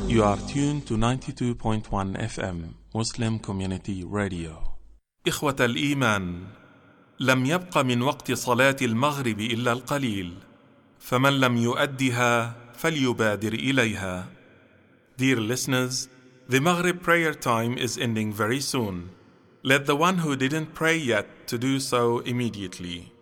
You are tuned to 92.1 FM Muslim Community Radio. إخوة الإيمان، لم يبق من وقت صلاة المغرب إلا القليل، فمن لم يؤدها فليبادر إليها. Dear listeners, the Maghrib prayer time is ending very soon. Let the one who didn't pray yet to do so immediately.